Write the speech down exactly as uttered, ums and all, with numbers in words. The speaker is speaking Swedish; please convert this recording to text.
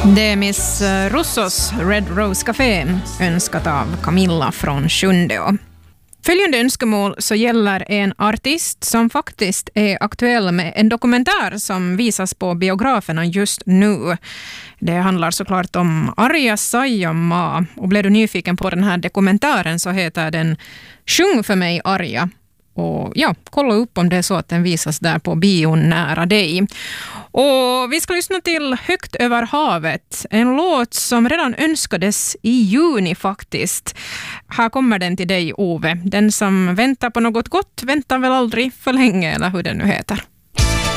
Det är Miss Russos Red Rose Café, önskat av Camilla från Sjundeå. Följande önskemål så gäller en artist som faktiskt är aktuell med en dokumentär som visas på biograferna just nu. Det handlar såklart om Arja Saijonmaa, och blev du nyfiken på den här dokumentären så heter den Sjung för mig Arja. Och ja, kolla upp om det är så att den visas där på bion nära dig. Och vi ska lyssna till Högt över havet, en låt som redan önskades i juni faktiskt. Här kommer den till dig, Ove. Den som väntar på något gott väntar väl aldrig för länge, eller hur det nu heter.